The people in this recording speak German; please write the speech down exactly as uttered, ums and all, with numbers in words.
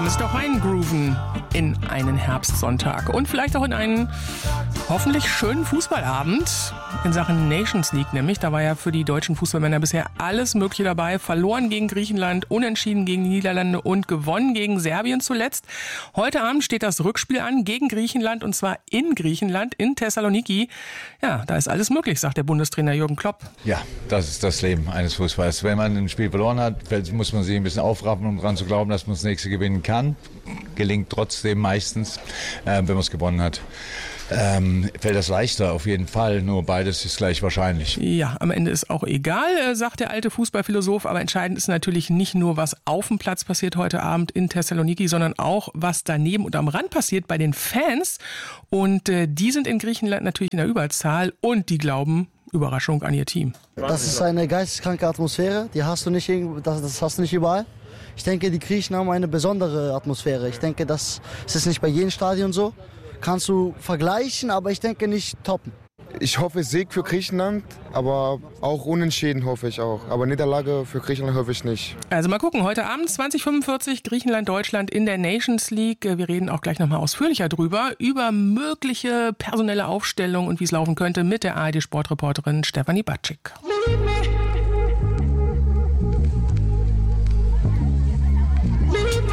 sich doch reingrooven in einen Herbstsonntag und vielleicht auch in einen hoffentlich schönen Fußballabend in Sachen Nations League nämlich. Da war ja für die deutschen Fußballmänner bisher alles Mögliche dabei. Verloren gegen Griechenland, unentschieden gegen die Niederlande und gewonnen gegen Serbien zuletzt. Heute Abend steht das Rückspiel an gegen Griechenland und zwar in Griechenland, in Thessaloniki. Ja, da ist alles möglich, sagt der Bundestrainer Jürgen Klopp. Ja, das ist das Leben eines Fußballers. Wenn man ein Spiel verloren hat, muss man sich ein bisschen aufraffen, um daran zu glauben, dass man das nächste gewinnen kann. Gelingt trotzdem meistens, äh, wenn man es gewonnen hat. Ähm, fällt das leichter auf jeden Fall, nur beides ist gleich wahrscheinlich. Ja, am Ende ist auch egal, sagt der alte Fußballphilosoph, aber entscheidend ist natürlich nicht nur, was auf dem Platz passiert heute Abend in Thessaloniki, sondern auch, was daneben und am Rand passiert bei den Fans und äh, die sind in Griechenland natürlich in der Überzahl und die glauben, Überraschung, an ihr Team. Das ist eine geisteskranke Atmosphäre, die hast du nicht, das, das hast du nicht überall. Ich denke, die Griechen haben eine besondere Atmosphäre. Ich denke, das ist nicht bei jedem Stadion so. Kannst du vergleichen, aber ich denke nicht toppen. Ich hoffe Sieg für Griechenland, aber auch Unentschieden hoffe ich auch. Aber Niederlage für Griechenland hoffe ich nicht. Also mal gucken, heute Abend zwanzig fünfundvierzig Griechenland-Deutschland in der Nations League. Wir reden auch gleich nochmal ausführlicher drüber, über mögliche personelle Aufstellung und wie es laufen könnte mit der A R D-Sportreporterin Stefanie Batschik.